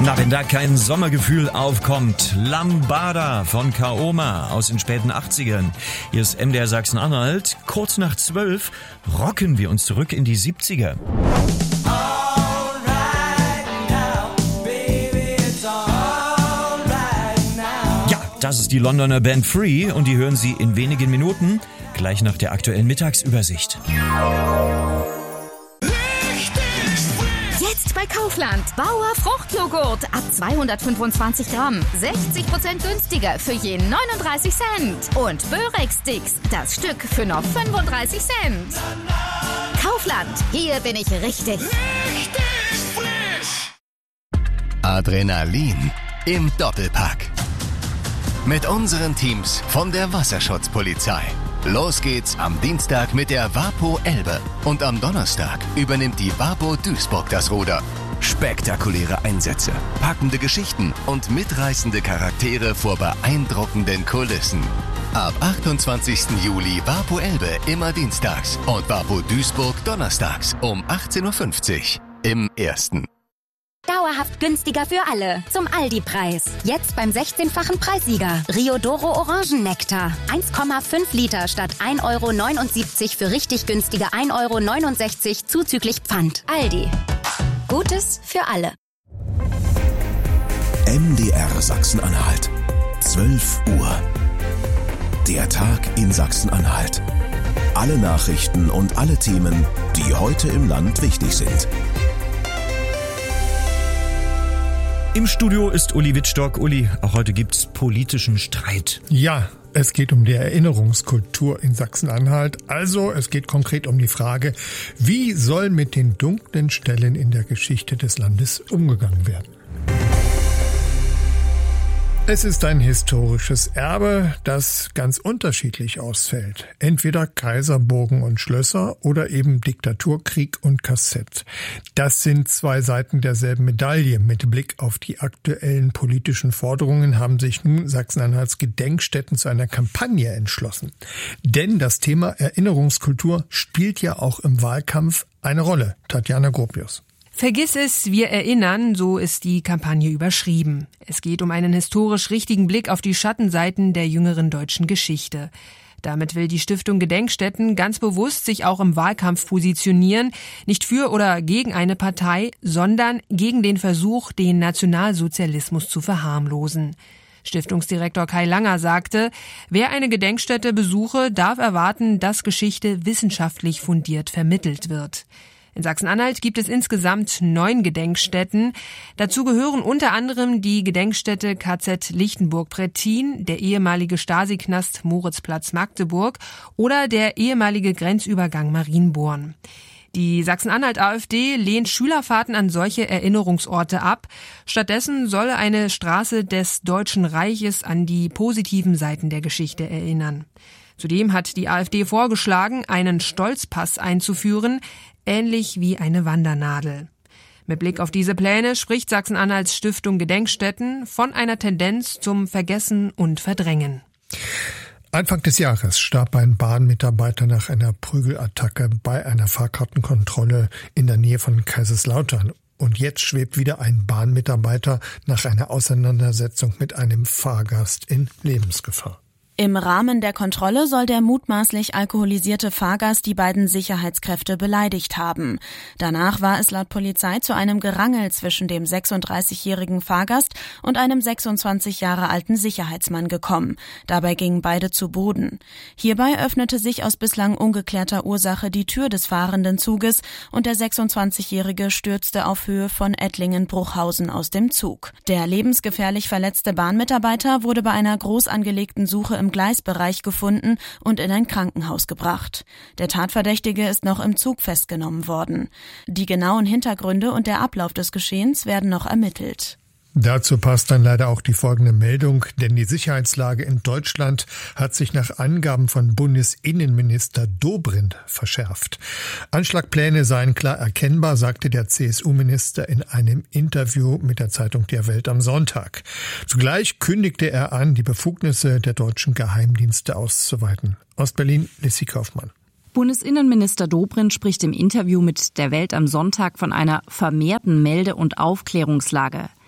Na, wenn da kein Sommergefühl aufkommt. Lambada von Kaoma aus den späten 80ern. Hier ist MDR Sachsen-Anhalt. Kurz nach 12 rocken wir uns zurück in die 70er. Ja, das ist die Londoner Band Free und die hören Sie in wenigen Minuten, gleich nach der aktuellen Mittagsübersicht. Jetzt bei Kaufland. Bauer Fruchtjoghurt ab 225 Gramm. 60% günstiger für je 39 Cent. Und Börek-Sticks, das Stück für nur 35 Cent. Kaufland, hier bin ich richtig. Richtig frisch. Adrenalin im Doppelpack. Mit unseren Teams von der Wasserschutzpolizei. Los geht's am Dienstag mit der Wapo Elbe und am Donnerstag übernimmt die Wapo Duisburg das Ruder. Spektakuläre Einsätze, packende Geschichten und mitreißende Charaktere vor beeindruckenden Kulissen. Ab 28. Juli Wapo Elbe immer dienstags und Wapo Duisburg donnerstags um 18.50 Uhr im Ersten. Dauerhaft günstiger für alle. Zum Aldi-Preis. Jetzt beim 16-fachen Preissieger. Riodoro Orangennektar. 1,5 Liter statt 1,79 € für richtig günstige 1,69 € zuzüglich Pfand. Aldi. Gutes für alle. MDR Sachsen-Anhalt. 12 Uhr. Der Tag in Sachsen-Anhalt. Alle Nachrichten und alle Themen, die heute im Land wichtig sind. Im Studio ist Uli Wittstock. Uli, auch heute gibt's politischen Streit. Ja, es geht um die Erinnerungskultur in Sachsen-Anhalt. Also es geht konkret um die Frage, wie soll mit den dunklen Stellen in der Geschichte des Landes umgegangen werden? Es ist ein historisches Erbe, das ganz unterschiedlich ausfällt. Entweder Kaiserburgen und Schlösser oder eben Diktatur, Krieg und Kassett. Das sind zwei Seiten derselben Medaille. Mit Blick auf die aktuellen politischen Forderungen haben sich nun Sachsen-Anhalts Gedenkstätten zu einer Kampagne entschlossen. Denn das Thema Erinnerungskultur spielt ja auch im Wahlkampf eine Rolle. Tatjana Gropius. Vergiss es, wir erinnern, so ist die Kampagne überschrieben. Es geht um einen historisch richtigen Blick auf die Schattenseiten der jüngeren deutschen Geschichte. Damit will die Stiftung Gedenkstätten ganz bewusst sich auch im Wahlkampf positionieren, nicht für oder gegen eine Partei, sondern gegen den Versuch, den Nationalsozialismus zu verharmlosen. Stiftungsdirektor Kai Langer sagte, wer eine Gedenkstätte besuche, darf erwarten, dass Geschichte wissenschaftlich fundiert vermittelt wird. In Sachsen-Anhalt gibt es insgesamt 9 Gedenkstätten. Dazu gehören unter anderem die Gedenkstätte KZ Lichtenburg-Prettin, der ehemalige Stasi-Knast Moritzplatz Magdeburg oder der ehemalige Grenzübergang Marienborn. Die Sachsen-Anhalt-AfD lehnt Schülerfahrten an solche Erinnerungsorte ab. Stattdessen solle eine Straße des Deutschen Reiches an die positiven Seiten der Geschichte erinnern. Zudem hat die AfD vorgeschlagen, einen Stolzpass einzuführen, ähnlich wie eine Wandernadel. Mit Blick auf diese Pläne spricht Sachsen-Anhalts Stiftung Gedenkstätten von einer Tendenz zum Vergessen und Verdrängen. Anfang des Jahres starb ein Bahnmitarbeiter nach einer Prügelattacke bei einer Fahrkartenkontrolle in der Nähe von Kaiserslautern. Und jetzt schwebt wieder ein Bahnmitarbeiter nach einer Auseinandersetzung mit einem Fahrgast in Lebensgefahr. Im Rahmen der Kontrolle soll der mutmaßlich alkoholisierte Fahrgast die beiden Sicherheitskräfte beleidigt haben. Danach war es laut Polizei zu einem Gerangel zwischen dem 36-jährigen Fahrgast und einem 26 Jahre alten Sicherheitsmann gekommen. Dabei gingen beide zu Boden. Hierbei öffnete sich aus bislang ungeklärter Ursache die Tür des fahrenden Zuges und der 26-jährige stürzte auf Höhe von Ettlingen-Bruchhausen aus dem Zug. Der lebensgefährlich verletzte Bahnmitarbeiter wurde bei einer groß angelegten Suche im Gleisbereich gefunden und in ein Krankenhaus gebracht. Der Tatverdächtige ist noch im Zug festgenommen worden. Die genauen Hintergründe und der Ablauf des Geschehens werden noch ermittelt. Dazu passt dann leider auch die folgende Meldung, denn die Sicherheitslage in Deutschland hat sich nach Angaben von Bundesinnenminister Dobrindt verschärft. Anschlagpläne seien klar erkennbar, sagte der CSU-Minister in einem Interview mit der Zeitung Der Welt am Sonntag. Zugleich kündigte er an, die Befugnisse der deutschen Geheimdienste auszuweiten. Aus Berlin, Lissy Kaufmann. Bundesinnenminister Dobrindt spricht im Interview mit Der Welt am Sonntag von einer vermehrten Melde- und Aufklärungslage.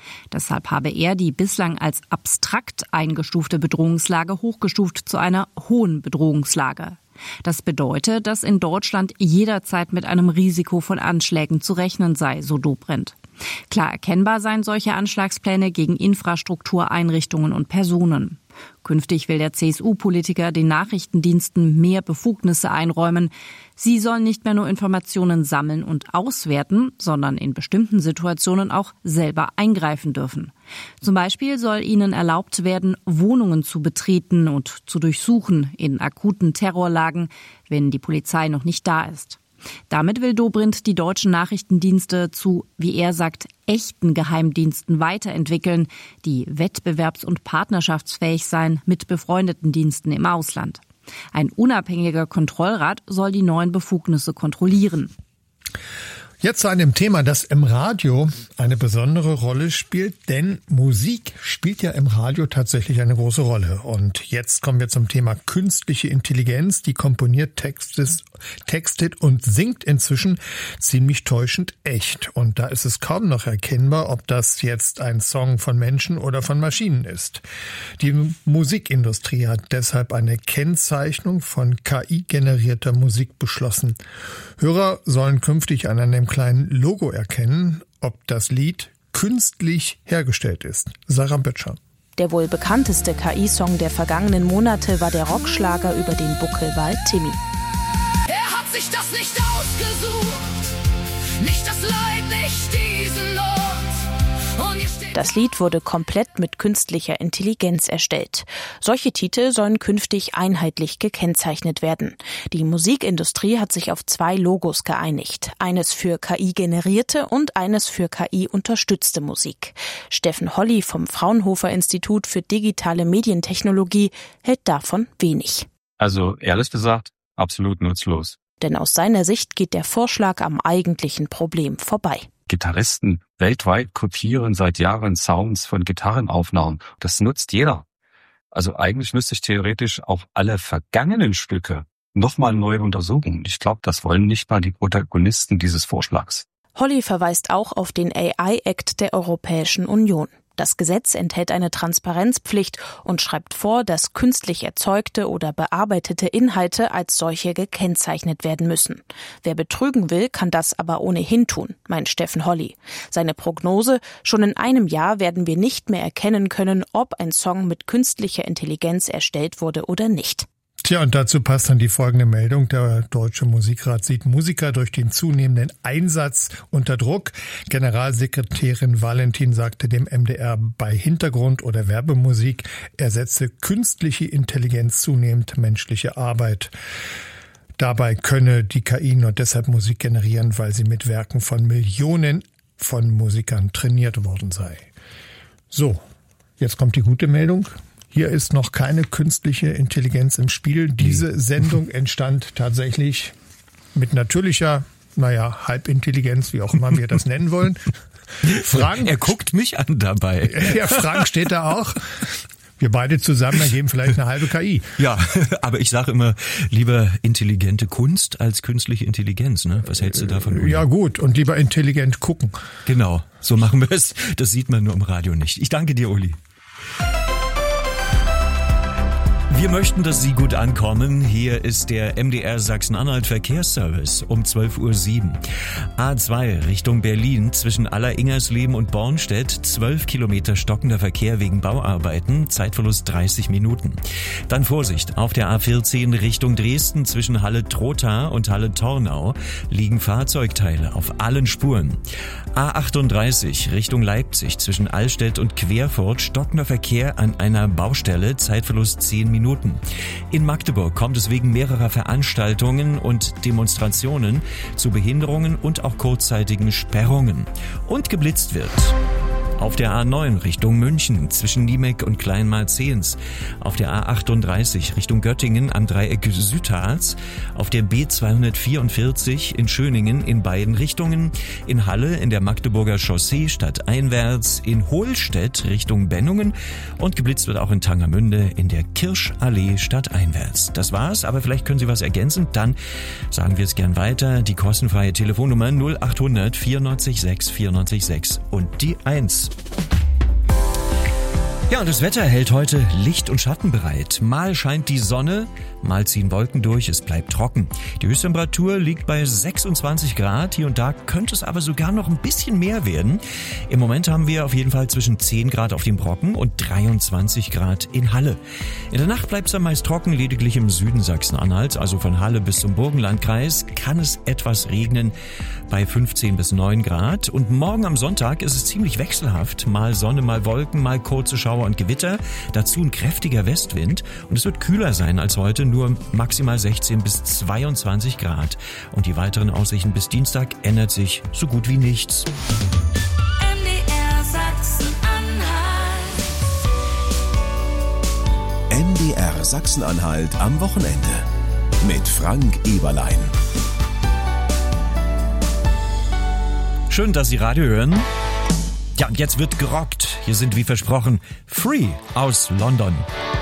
Deshalb habe er die bislang als abstrakt eingestufte Bedrohungslage hochgestuft zu einer hohen Bedrohungslage. Das bedeutet, dass in Deutschland jederzeit mit einem Risiko von Anschlägen zu rechnen sei, so Dobrindt. Klar erkennbar seien solche Anschlagspläne gegen Infrastruktur, Einrichtungen und Personen. Künftig will der CSU-Politiker den Nachrichtendiensten mehr Befugnisse einräumen. Sie sollen nicht mehr nur Informationen sammeln und auswerten, sondern in bestimmten Situationen auch selber eingreifen dürfen. Zum Beispiel soll ihnen erlaubt werden, Wohnungen zu betreten und zu durchsuchen in akuten Terrorlagen, wenn die Polizei noch nicht da ist. Damit will Dobrindt die deutschen Nachrichtendienste zu, wie er sagt, echten Geheimdiensten weiterentwickeln, die wettbewerbs- und partnerschaftsfähig seien mit befreundeten Diensten im Ausland. Ein unabhängiger Kontrollrat soll die neuen Befugnisse kontrollieren. Jetzt zu einem Thema, das im Radio eine besondere Rolle spielt, denn Musik spielt ja im Radio tatsächlich eine große Rolle. Und jetzt kommen wir zum Thema künstliche Intelligenz. Die komponiert, textet und singt inzwischen ziemlich täuschend echt. Und da ist es kaum noch erkennbar, ob das jetzt ein Song von Menschen oder von Maschinen ist. Die Musikindustrie hat deshalb eine Kennzeichnung von KI-generierter Musik beschlossen. Hörer sollen künftig an einem kleinen Logo erkennen, ob das Lied künstlich hergestellt ist. Sarah Böttcher. Der wohl bekannteste KI-Song der vergangenen Monate war der Rockschlager über den Buckelwald Timmy. Er hat sich das nicht ausgesucht, nicht das Leid, nicht diesen Ort. Das Lied wurde komplett mit künstlicher Intelligenz erstellt. Solche Titel sollen künftig einheitlich gekennzeichnet werden. Die Musikindustrie hat sich auf 2 Logos geeinigt. Eines für KI-generierte und eines für KI-unterstützte Musik. Steffen Holly vom Fraunhofer Institut für digitale Medientechnologie hält davon wenig. Also ehrlich gesagt, absolut nutzlos. Denn aus seiner Sicht geht der Vorschlag am eigentlichen Problem vorbei. Gitarristen weltweit kopieren seit Jahren Sounds von Gitarrenaufnahmen. Das nutzt jeder. Also eigentlich müsste ich theoretisch auch alle vergangenen Stücke nochmal neu untersuchen. Ich glaube, das wollen nicht mal die Protagonisten dieses Vorschlags. Holly verweist auch auf den AI-Act der Europäischen Union. Das Gesetz enthält eine Transparenzpflicht und schreibt vor, dass künstlich erzeugte oder bearbeitete Inhalte als solche gekennzeichnet werden müssen. Wer betrügen will, kann das aber ohnehin tun, meint Steffen Holly. Seine Prognose: Schon in einem Jahr werden wir nicht mehr erkennen können, ob ein Song mit künstlicher Intelligenz erstellt wurde oder nicht. Tja, und dazu passt dann die folgende Meldung. Der Deutsche Musikrat sieht Musiker durch den zunehmenden Einsatz unter Druck. Generalsekretärin Valentin sagte dem MDR, bei Hintergrund- oder Werbemusik ersetze künstliche Intelligenz zunehmend menschliche Arbeit. Dabei könne die KI nur deshalb Musik generieren, weil sie mit Werken von Millionen von Musikern trainiert worden sei. So, jetzt kommt die gute Meldung. Hier ist noch keine künstliche Intelligenz im Spiel. Diese Sendung entstand tatsächlich mit natürlicher, Halbintelligenz, wie auch immer wir das nennen wollen. Frank, er guckt mich an dabei. Ja, Frank steht da auch. Wir beide zusammen ergeben vielleicht eine halbe KI. Ja, aber ich sage immer, lieber intelligente Kunst als künstliche Intelligenz. Ne? Was hältst du davon? Uli? Ja gut, und lieber intelligent gucken. Genau, so machen wir es. Das sieht man nur im Radio nicht. Ich danke dir, Uli. Wir möchten, dass Sie gut ankommen. Hier ist der MDR Sachsen-Anhalt Verkehrsservice um 12:07 Uhr. A2 Richtung Berlin zwischen Aller-Ingersleben und Bornstedt. 12 Kilometer stockender Verkehr wegen Bauarbeiten. Zeitverlust 30 Minuten. Dann Vorsicht, auf der A14 Richtung Dresden zwischen Halle-Trotha und Halle-Tornau liegen Fahrzeugteile auf allen Spuren. A38 Richtung Leipzig zwischen Allstedt und Querfurt. Stockender Verkehr an einer Baustelle. Zeitverlust 10 Minuten. In Magdeburg kommt es wegen mehrerer Veranstaltungen und Demonstrationen zu Behinderungen und auch kurzzeitigen Sperrungen. Und geblitzt wird. Auf der A9 Richtung München zwischen Niemek und Kleinmarzehns. Auf der A38 Richtung Göttingen am Dreieck Südharz. Auf der B244 in Schöningen in beiden Richtungen. In Halle in der Magdeburger Chaussee stadteinwärts. In Hohlstedt Richtung Bennungen. Und geblitzt wird auch in Tangermünde in der Kirschallee stadteinwärts. Das war's, aber vielleicht können Sie was ergänzen. Dann sagen wir es gern weiter. Die kostenfreie Telefonnummer 0800 94 6 94 6 und die 1. Ja, und das Wetter hält heute Licht und Schatten bereit. Mal scheint die Sonne, mal ziehen Wolken durch, es bleibt trocken. Die Höchsttemperatur liegt bei 26 Grad. Hier und da könnte es aber sogar noch ein bisschen mehr werden. Im Moment haben wir auf jeden Fall zwischen 10 Grad auf dem Brocken und 23 Grad in Halle. In der Nacht bleibt es dann meist trocken, lediglich im Süden Sachsen-Anhalts, also von Halle bis zum Burgenlandkreis, kann es etwas regnen bei 15 bis 9 Grad. Und morgen am Sonntag ist es ziemlich wechselhaft. Mal Sonne, mal Wolken, mal kurze Schauer und Gewitter, dazu ein kräftiger Westwind und es wird kühler sein als heute, nur maximal 16 bis 22 Grad. Und die weiteren Aussichten bis Dienstag ändert sich so gut wie nichts. MDR Sachsen-Anhalt. MDR Sachsen-Anhalt am Wochenende mit Frank Eberlein. Schön, dass Sie Radio hören. Ja, und jetzt wird gerockt. Hier sind wie versprochen Free aus London.